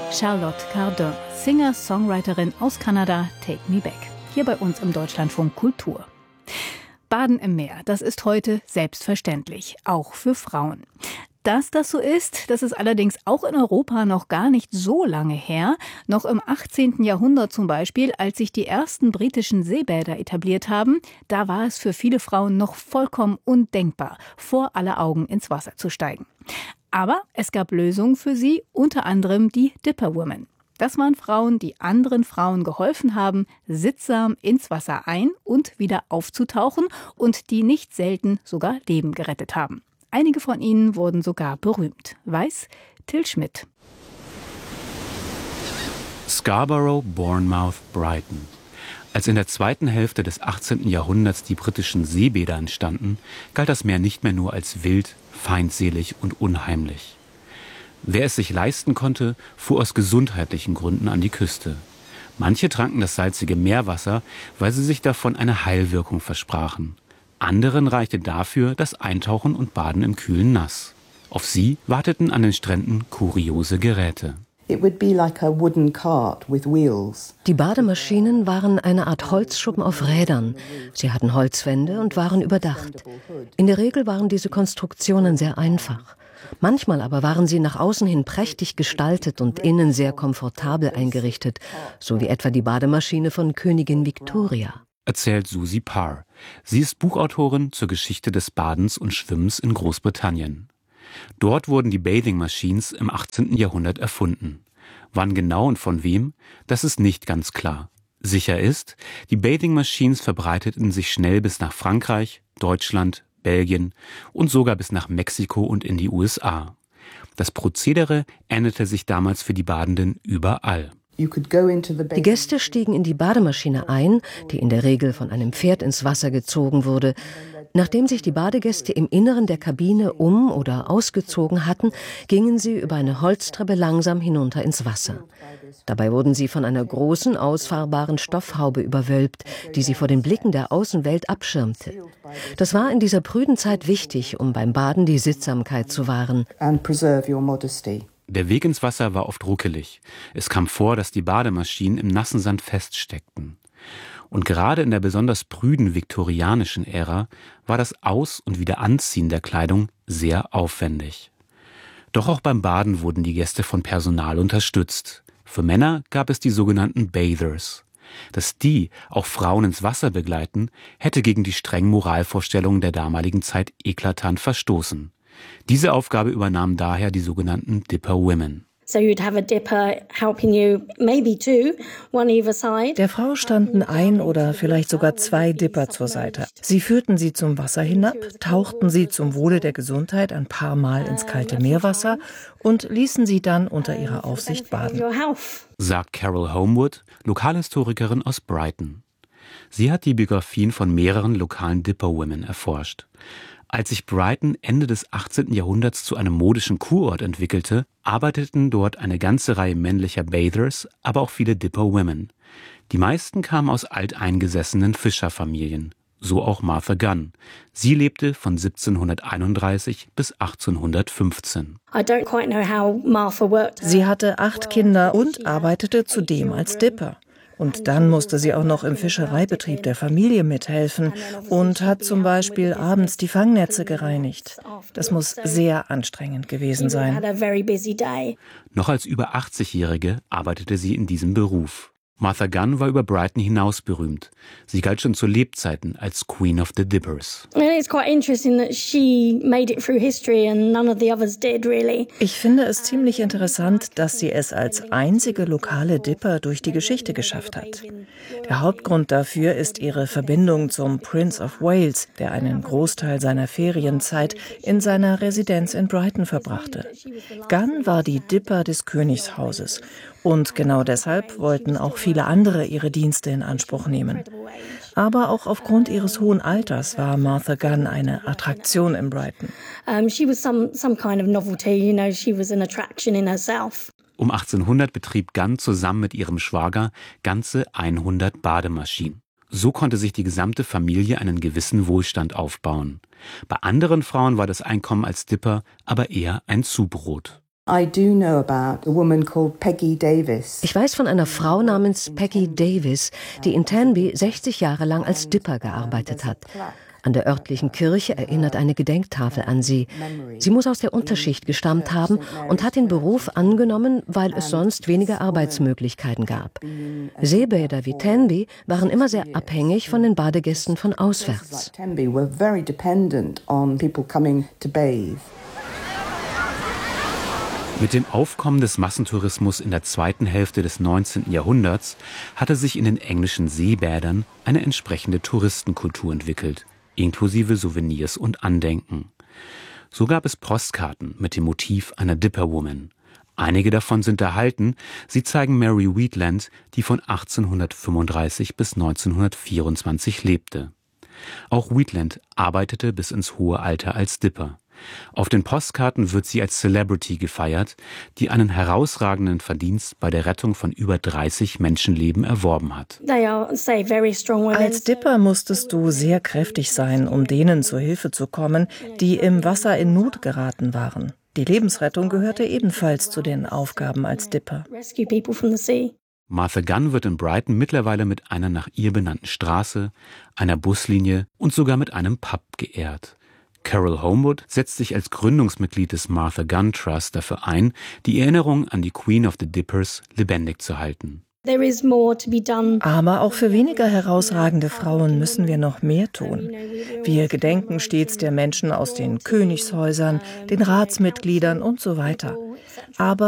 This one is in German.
Charlotte Cardin, Singer-Songwriterin aus Kanada, Take Me Back. Hier bei uns im Deutschlandfunk Kultur. Baden im Meer, das ist heute selbstverständlich, auch für Frauen. Dass das so ist, das ist allerdings auch in Europa noch gar nicht so lange her. Noch im 18. Jahrhundert zum Beispiel, als sich die ersten britischen Seebäder etabliert haben, da war es für viele Frauen noch vollkommen undenkbar, vor aller Augen ins Wasser zu steigen. Aber es gab Lösungen für sie, unter anderem die Dipper Women. Das waren Frauen, die anderen Frauen geholfen haben, sittsam ins Wasser ein- und wieder aufzutauchen und die nicht selten sogar Leben gerettet haben. Einige von ihnen wurden sogar berühmt. Weiß Till Schmidt. Scarborough, Bournemouth, Brighton. Als in der zweiten Hälfte des 18. Jahrhunderts die britischen Seebäder entstanden, galt das Meer nicht mehr nur als wild, feindselig und unheimlich. Wer es sich leisten konnte, fuhr aus gesundheitlichen Gründen an die Küste. Manche tranken das salzige Meerwasser, weil sie sich davon eine Heilwirkung versprachen. Anderen reichte dafür das Eintauchen und Baden im kühlen Nass. Auf sie warteten an den Stränden kuriose Geräte. It would be like a wooden cart with wheels. Die Bademaschinen waren eine Art Holzschuppen auf Rädern. Sie hatten Holzwände und waren überdacht. In der Regel waren diese Konstruktionen sehr einfach. Manchmal aber waren sie nach außen hin prächtig gestaltet und innen sehr komfortabel eingerichtet, so wie etwa die Bademaschine von Königin Victoria. Erzählt Susie Parr. Sie ist Buchautorin zur Geschichte des Badens und Schwimmens in Großbritannien. Dort wurden die Bathing Machines im 18. Jahrhundert erfunden. Wann genau und von wem, das ist nicht ganz klar. Sicher ist, die Bathing Machines verbreiteten sich schnell bis nach Frankreich, Deutschland, Belgien und sogar bis nach Mexiko und in die USA. Das Prozedere änderte sich damals für die Badenden überall. Die Gäste stiegen in die Bademaschine ein, die in der Regel von einem Pferd ins Wasser gezogen wurde. Nachdem sich die Badegäste im Inneren der Kabine um- oder ausgezogen hatten, gingen sie über eine Holztreppe langsam hinunter ins Wasser. Dabei wurden sie von einer großen, ausfahrbaren Stoffhaube überwölbt, die sie vor den Blicken der Außenwelt abschirmte. Das war in dieser prüden Zeit wichtig, um beim Baden die Sittsamkeit zu wahren. Der Weg ins Wasser war oft ruckelig. Es kam vor, dass die Bademaschinen im nassen Sand feststeckten. Und gerade in der besonders prüden viktorianischen Ära war das Aus- und Wiederanziehen der Kleidung sehr aufwendig. Doch auch beim Baden wurden die Gäste von Personal unterstützt. Für Männer gab es die sogenannten Bathers. Dass die auch Frauen ins Wasser begleiten, hätte gegen die strengen Moralvorstellungen der damaligen Zeit eklatant verstoßen. Diese Aufgabe übernahmen daher die sogenannten Dipper Women. Der Frau standen ein oder vielleicht sogar zwei Dipper zur Seite. Sie führten sie zum Wasser hinab, tauchten sie zum Wohle der Gesundheit ein paar Mal ins kalte Meerwasser und ließen sie dann unter ihrer Aufsicht baden. Sagt Carol Homewood, Lokalhistorikerin aus Brighton. Sie hat die Biografien von mehreren lokalen Dipper Women erforscht. Als sich Brighton Ende des 18. Jahrhunderts zu einem modischen Kurort entwickelte, arbeiteten dort eine ganze Reihe männlicher Bathers, aber auch viele Dipper Women. Die meisten kamen aus alteingesessenen Fischerfamilien, so auch Martha Gunn. Sie lebte von 1731 bis 1815. Sie hatte 8 Kinder und arbeitete zudem als Dipper. Und dann musste sie auch noch im Fischereibetrieb der Familie mithelfen und hat zum Beispiel abends die Fangnetze gereinigt. Das muss sehr anstrengend gewesen sein. Noch als über 80-Jährige arbeitete sie in diesem Beruf. Martha Gunn war über Brighton hinaus berühmt. Sie galt schon zu Lebzeiten als Queen of the Dippers. Ich finde es ziemlich interessant, dass sie es als einzige lokale Dipper durch die Geschichte geschafft hat. Der Hauptgrund dafür ist ihre Verbindung zum Prince of Wales, der einen Großteil seiner Ferienzeit in seiner Residenz in Brighton verbrachte. Gunn war die Dipper des Königshauses. Und genau deshalb wollten auch viele andere ihre Dienste in Anspruch nehmen. Aber auch aufgrund ihres hohen Alters war Martha Gunn eine Attraktion in Brighton. Um 1800 betrieb Gunn zusammen mit ihrem Schwager ganze 100 Bademaschinen. So konnte sich die gesamte Familie einen gewissen Wohlstand aufbauen. Bei anderen Frauen war das Einkommen als Dipper aber eher ein Zubrot. Ich weiß von einer Frau namens Peggy Davis, die in Tenby 60 Jahre lang als Dipper gearbeitet hat. An der örtlichen Kirche erinnert eine Gedenktafel an sie. Sie muss aus der Unterschicht gestammt haben und hat den Beruf angenommen, weil es sonst weniger Arbeitsmöglichkeiten gap. Seebäder wie Tenby waren immer sehr abhängig von den Badegästen von auswärts. Mit dem Aufkommen des Massentourismus in der zweiten Hälfte des 19. Jahrhunderts hatte sich in den englischen Seebädern eine entsprechende Touristenkultur entwickelt, inklusive Souvenirs und Andenken. So gab es Postkarten mit dem Motiv einer Dipperwoman. Einige davon sind erhalten. Sie zeigen Mary Wheatland, die von 1835 bis 1924 lebte. Auch Wheatland arbeitete bis ins hohe Alter als Dipper. Auf den Postkarten wird sie als Celebrity gefeiert, die einen herausragenden Verdienst bei der Rettung von über 30 Menschenleben erworben hat. Als Dipper musstest du sehr kräftig sein, um denen zur Hilfe zu kommen, die im Wasser in Not geraten waren. Die Lebensrettung gehörte ebenfalls zu den Aufgaben als Dipper. Martha Gunn wird in Brighton mittlerweile mit einer nach ihr benannten Straße, einer Buslinie und sogar mit einem Pub geehrt. Carol Homewood setzt sich als Gründungsmitglied des Martha Gunn Trust dafür ein, die Erinnerung an die Queen of the Dippers lebendig zu halten. Aber auch für weniger herausragende Frauen müssen wir noch mehr tun. Wir gedenken stets der Menschen aus den Königshäusern, den Ratsmitgliedern und so weiter. Aber